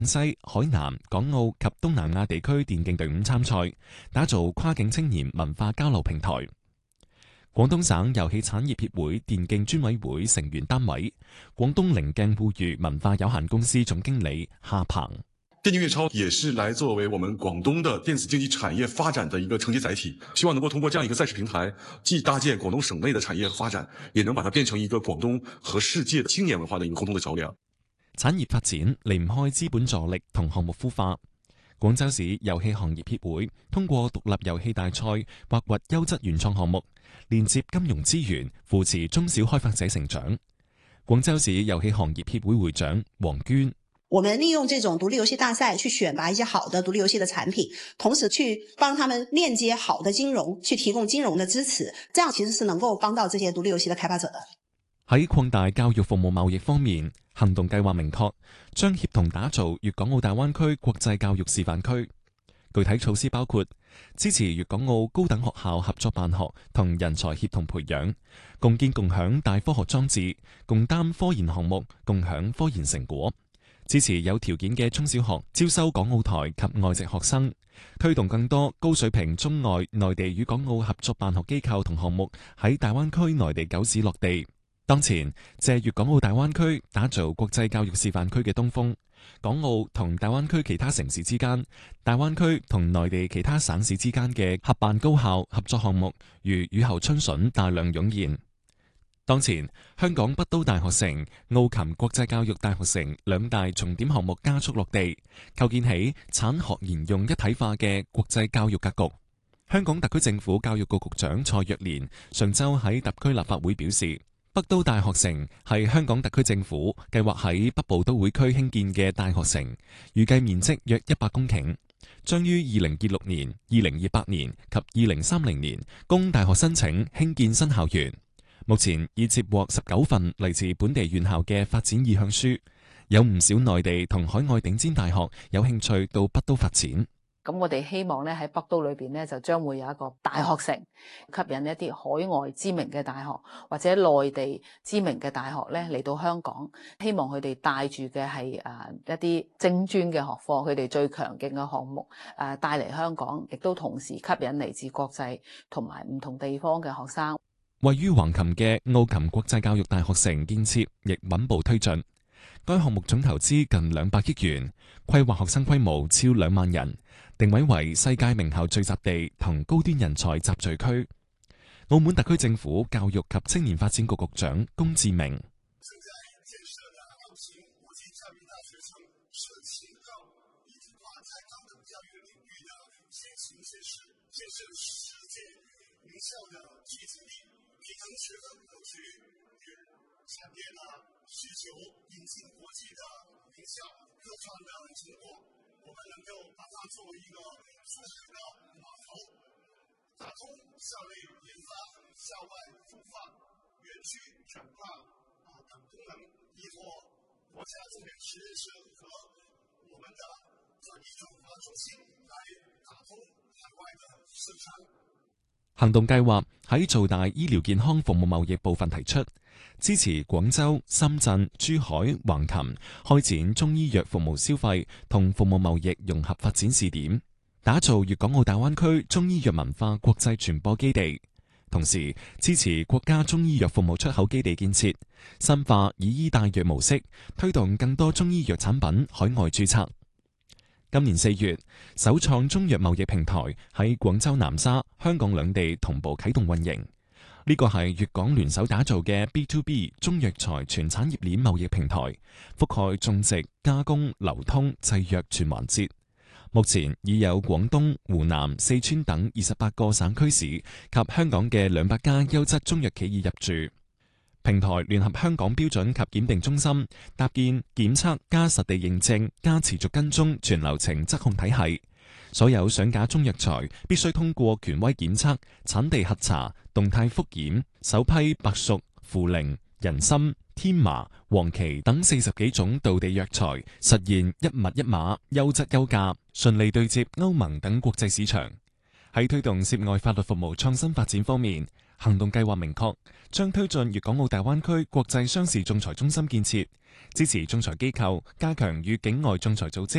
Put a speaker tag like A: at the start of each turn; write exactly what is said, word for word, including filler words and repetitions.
A: 西、海南、港澳及東南亞地區電競隊伍參賽，打造跨境青年文化交流平台。廣東省遊戲產業協會電競專委會成員單位，廣東棱鏡互娛文化有限公司總經理夏鵬。
B: 電競粵超也是來作為我們廣東的電子競技產業發展的一個承接載體，希望能夠通過這樣一個賽事平台，既搭建廣東省內的產業發展，也能把它變成一個廣東和世界青年文化的一個溝通的橋樑。
A: 產業發展離唔開資本助力同項目孵化。廣州市遊戲行業協會通過獨立遊戲大賽挖掘優質原創項目，連接金融資源，扶持中小開發者成長。廣州市遊戲行業協會會長黃娟。
C: 我們利用這種獨立遊戲大賽去選拔一些好的獨立遊戲的產品，同時去幫他們鏈接好的金融，去提供金融的支持，這樣其實是能夠幫到這些獨立遊戲的開發者的。
A: 喺擴大教育服務貿易方面，行動計劃明確將協同打造粵港澳大灣區國際教育示範區。具體措施包括支持粵港澳高等學校合作辦學同人才協同培養，共建共享大科學裝置，共擔科研項目，共享科研成果。支持有條件嘅中小學招收港澳台及外籍學生，推動更多高水平中外內地與港澳合作辦學機構同項目喺大灣區內地九市落地。當前借粵港澳大灣區打造國際教育示範區嘅東風，港澳同大灣區其他城市之間、大灣區同內地其他省市之間嘅合辦高校合作項目如雨後春筍大量湧現。當前，香港北都大學城、澳琴國際教育大學城兩大重點項目加速落地，構建起產學研用一體化嘅國際教育格局。香港特區政府教育局局長蔡若蓮上週喺特區立法會表示，北都大學城係香港特區政府計劃喺北部都會區興建嘅大學城，預計面積約一百公頃，將於二零二六年、二零二八年及二零三零年供大學申請興建新校園。目前已接獲十九份嚟自本地院校嘅發展意向書，有唔少內地同海外頂尖大學有興趣到北都發展。
D: 咁我哋希望咧喺北都裏邊咧就將會有一個大學城，吸引一啲海外知名嘅大學或者內地知名嘅大學咧嚟到香港，希望佢哋帶住嘅係誒一啲精專嘅學科，佢哋最強勁嘅項目誒帶嚟香港，亦都同時吸引嚟自國際同埋唔同地方嘅學生。
A: 位於橫琴嘅澳琴國際教育大學城建設亦穩步推進，該項目總投資近兩百億元，規劃學生規模超兩萬人，定位為世界名校聚集地同高端人才集聚區。澳門特區政府教育及青年發展局局長龔志明。
E: 同時呢，我去產業呢需求引進國際的名校科創的成果，我們能夠把它作為一個出海的碼頭，打通校內研發、校外孵化、園區轉化啊等功能，依托國家重點實驗室和我們的專業轉化中心來打通海外的市場。
A: 行動計劃喺做大醫療健康服務貿易部分提出，支持廣州、深圳、珠海、橫琴開展中醫藥服務消費同服務貿易融合發展試點，打造粵港澳大灣區中醫藥文化國際傳播基地。同時支持國家中醫藥服務出口基地建設，深化以醫帶藥模式，推動更多中醫藥產品海外註冊。今年四月，首創中藥貿易平台喺廣州南沙、香港兩地同步啟動運營。呢個係粵港聯手打造嘅 B to B 中藥材全產業鏈貿易平台，覆蓋種植、加工、流通、製藥全環節。目前已有廣東、湖南、四川等二十八個省區市及香港嘅兩百家優質中藥企業入駐。平台聯合香港標準及檢定中心，搭建檢測加實地認證加持續跟蹤全流程質控體系。所有上架中藥材必須通過權威檢測、產地核查、動態復檢，首批白朮、茯苓、人參、天麻、黃芪等四十幾種道地藥材，實現一物一碼、優質優價，順利對接歐盟等國際市場。喺推動涉外法律服務創新發展方面， 行動計劃明確，將推進粵港澳大灣區國際商事仲裁中心建設，支持仲裁機構加強與境外仲裁組織